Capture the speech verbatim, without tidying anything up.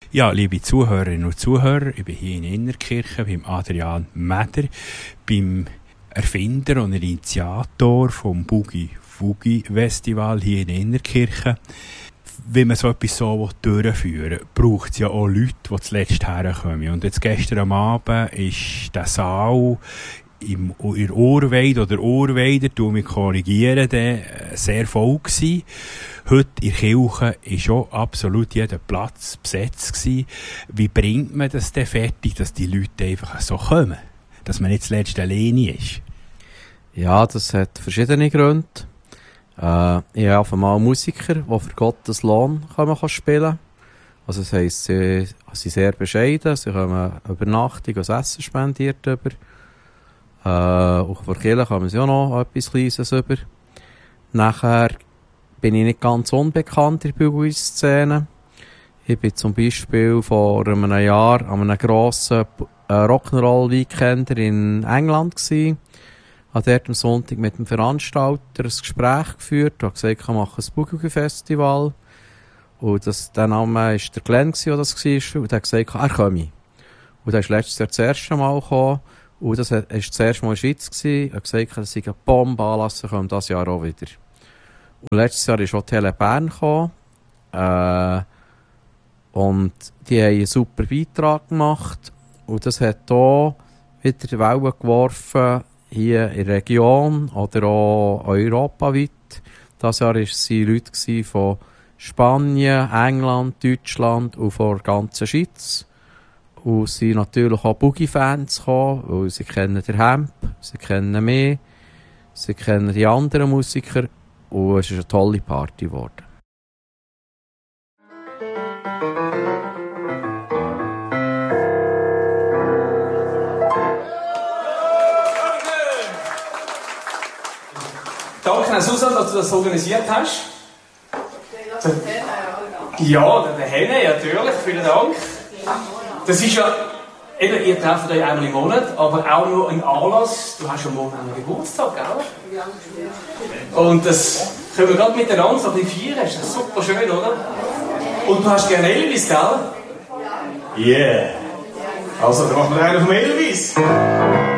Ja, liebe Zuhörerinnen und Zuhörer, ich bin hier in Innertkirchen beim Adrian Meder, beim Erfinder und Initiator vom Boogie Woogie Festival hier in Innertkirchen. Wenn man so etwas so durchführen will, braucht es ja auch Leute, die zuletzt herkommen. Und jetzt gestern am Abend ist der Saal im in Urweide oder Urweide, du mich korrigieren, der sehr voll gewesen. Heute in der Kirche war schon absolut jeder Platz besetzt gewesen. Wie bringt man das denn fertig, dass die Leute einfach so kommen? Dass man nicht zuletzt alleine ist? Ja, das hat verschiedene Gründe. Äh, ich habe einfach mal Musiker, die für Gottes Lohn kann man spielen. Also das heisst, sie sind sehr bescheiden, sie kommen Übernachtung und Essen spendiert über. Äh, auch von der Kirche kommen sie auch noch etwas Kleines über. Nachher bin ich nicht ganz unbekannt in der Boogie-Szene. Ich bin zum Beispiel vor einem Jahr an einem grossen äh, Rock'n'Roll-Weekender in England gewesen. Ich habe dort am Sonntag mit dem Veranstalter ein Gespräch geführt. Er hat gesagt, ich mache ein Boogie-Festival. Und das, der Name war der Glenn, der das war. Und er hat gesagt, er komme. Und er ist letztes Jahr das erste Mal gekommen. Und das war das erste Mal in der Schweiz gewesen. Er hat gesagt, er sei eine Bombe anlassen, kommt dieses Jahr auch wieder. Und letztes Jahr ist auch Tele Bern gekommen. Äh, und die haben einen super Beitrag gemacht. Und das hat hier wieder die Wellen geworfen, hier in der Region oder auch europaweit. Dieses Jahr waren es Leute von Spanien, England, Deutschland und von der ganzen Schweiz. Und es sind natürlich auch Boogie-Fans gekommen, weil sie kennen den Hemp, sie kennen mich, sie kennen die anderen Musiker und es ist eine tolle Party geworden. Danke, Susan, dass du das organisiert hast. Ja, der Henne, natürlich, vielen Dank. Das ist ja, eben, ihr trefft euch einmal im Monat, aber auch nur ein Anlass. Du hast ja morgen einen Geburtstag, gell? Und das können wir gerade miteinander so ein bisschen feiern. Das ist super schön, oder? Und du hast gerne Elvis, gell? Yeah. Also, dann machen wir einen vom Elvis.